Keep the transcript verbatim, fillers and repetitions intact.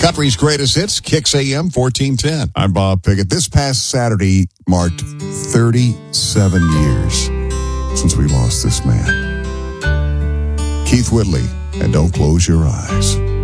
Country's Greatest Hits, Kicks A M fourteen ten. I'm Bob Pickett. This past Saturday marked thirty-seven years since we lost this man. Keith Whitley, and Don't Close Your Eyes.